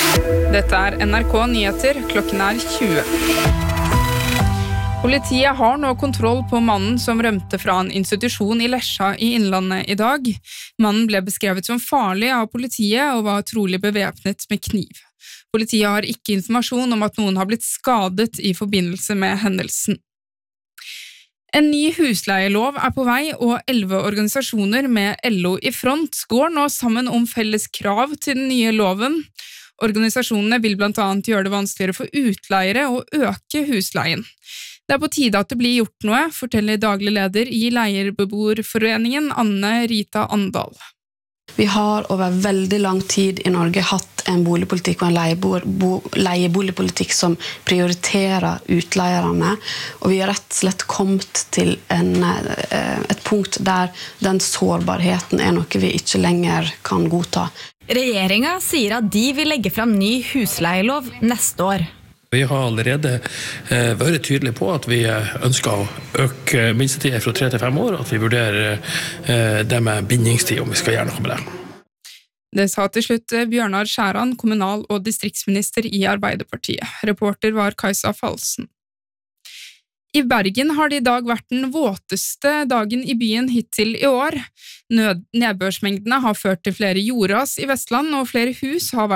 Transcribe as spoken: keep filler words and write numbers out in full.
Dette er N R K Nyheter, klokken er tjue. Politiet har nå kontroll på mannen som rømte fra en institusjon i Lesja i Innlandet i dag. Mannen ble beskrevet som farlig av politiet og var trolig bevæpnet med kniv. Politiet har ikke informasjon om at noen har blitt skadet i forbindelse med hendelsen. En ny husleielov er på vei, og elleve organisasjoner med L O i front går nå sammen om felles krav til den nye loven. Organisasjonene vil blant annet gjøre det vanskeligere for utleiere å øke husleien. Det er på tide at det blir gjort noe, forteller daglig leder i Leierbeboerforeningen Anne Rita Andal. Vi har over veldig lang tid i Norge hatt en boligpolitikk og en leieboer, bo, leieboligpolitikk som prioriterer utleierne, og vi har rett og slett kommet til en, et punkt der den sårbarheten er noe vi ikke lenger kan godta. Regjeringen sier at de vil legge frem ny husleielov neste år. Vi har allerede eh, vært tydelige på at vi ønsker å øke minstetiden fra tre til fem år, at vi vurderer eh, det med bindingstid, om vi skal gjøre noe med det. Det sa til slutt Bjørnar Skjæran, kommunal- og distriktsminister i Arbeiderpartiet. Reporter var Kajsa Falsen. I Bergen har det i dag vært den våteste dagen i byen hittil i år. Nød- Nedbørsmengdene har ført til flere jordras i Vestland, og flere hus har vært